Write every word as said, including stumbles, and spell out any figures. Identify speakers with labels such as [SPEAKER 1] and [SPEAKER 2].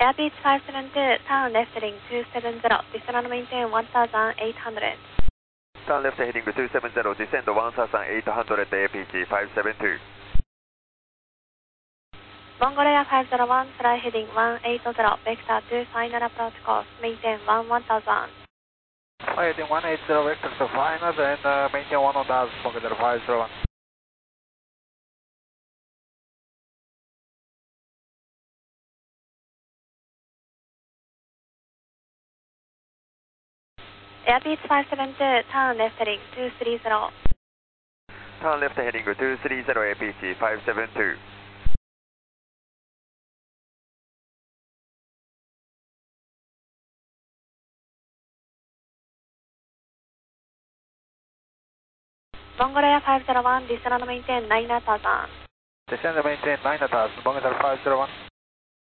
[SPEAKER 1] Airbus five seven two, turn left heading two seven zero, descend and maintain one thousand eight hundred.
[SPEAKER 2] Turn left heading two seven zero, descend one thousand eight hundred, A P G five seven two.
[SPEAKER 1] Mongolia five zero one, fly heading one eight zero, vector two, final approach course, maintain one one thousand.
[SPEAKER 3] Fly heading one eight zero, vector to final, and uh, maintain one one thousand, Mongolia five zero one.
[SPEAKER 1] Airbus five seven two, turn left heading two three zero.
[SPEAKER 2] Turn left heading two three zero, A P G five seven two.
[SPEAKER 1] Mongolia five zero one, descend and maintain nine thousand.
[SPEAKER 3] Descend and maintain nine thousand, Mongolia five zero one.